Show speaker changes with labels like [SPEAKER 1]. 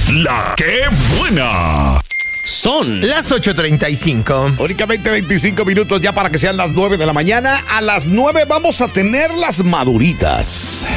[SPEAKER 1] La que buena.
[SPEAKER 2] Son
[SPEAKER 3] las 8:35.
[SPEAKER 1] Únicamente 25 minutos ya para que sean las 9 de la mañana. A las 9 vamos a tener las maduritas.